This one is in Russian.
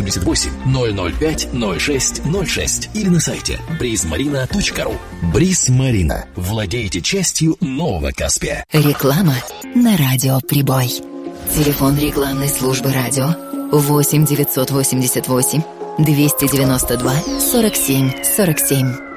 88 005 06 06 или на сайте brizmarina.ru. Бриз Марина. Владейте частью нового Каспия. Реклама на радио «Прибой». Телефон рекламной службы радио 8 988 292 47 47.